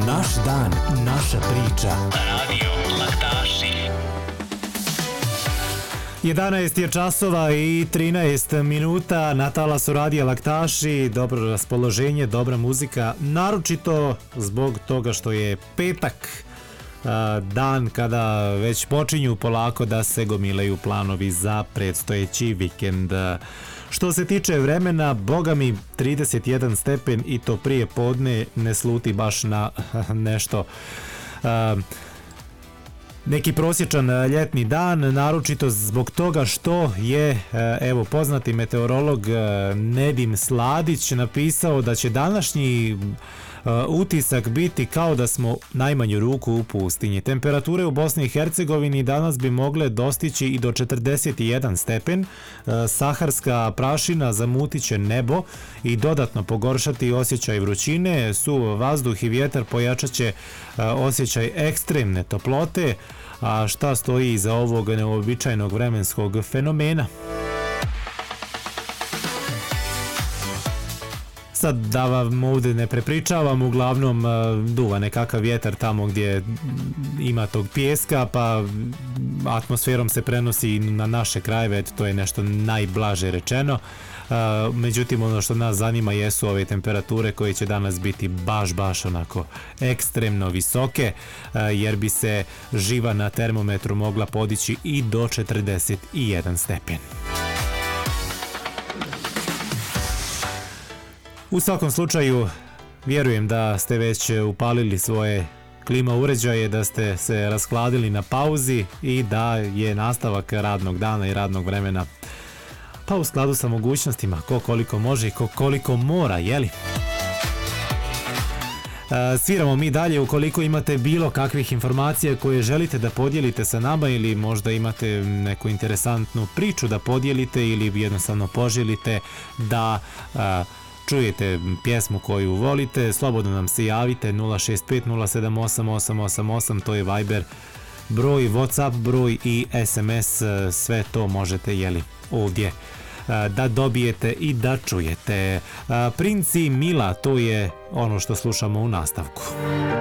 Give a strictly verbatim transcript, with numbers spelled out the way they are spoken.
Naš dan, naša priča. Radio Laktaši. jedanaest je časova i trinaest minuta, na talasu Radija Laktaši, dobro raspoloženje, dobra muzika, naročito zbog toga što je petak, dan kada već počinju polako da se gomilaju planovi za predstojeći vikend. Što se tiče vremena, boga mi trideset jedan stepen i to prije podne ne sluti baš na nešto neki prosječan ljetni dan, naročito zbog toga što je evo poznati meteorolog Nedim Sladić napisao da će današnji utisak biti kao da smo najmanju ruku u pustinji. Temperature u Bosni i Hercegovini danas bi mogle dostići i do četrdeset jedan stepen. Saharska prašina zamutit će nebo i dodatno pogoršati osjećaj vrućine. Suv vazduh i vjetar pojačat će osjećaj ekstremne toplote. A šta stoji iza ovog neobičajnog vremenskog fenomena? Sad da vam ovdje ne prepričavam, uglavnom duva nekakav vjetar tamo gdje ima tog pijeska, pa atmosferom se prenosi na naše krajeve, eto, to je nešto najblaže rečeno. Međutim, ono što nas zanima jesu ove temperature koje će danas biti baš, baš onako ekstremno visoke, jer bi se živa na termometru mogla podići i do četrdeset jedan stepen. U svakom slučaju, vjerujem da ste već upalili svoje klima uređaje, da ste se raskladili na pauzi i da je nastavak radnog dana i radnog vremena pa u skladu sa mogućnostima, ko koliko može i ko koliko mora, jeli? Sviramo mi dalje. Ukoliko imate bilo kakvih informacija koje želite da podijelite sa nama ili možda imate neku interesantnu priču da podijelite ili jednostavno poželite da a, čujete pjesmu koju volite, slobodno nam se javite nula šest pet nula sedam osam osam osam osam, to je Viber broj, WhatsApp broj i S M S, sve to možete jeli ovdje da dobijete i da čujete. Princi Mila, to je ono što slušamo u nastavku.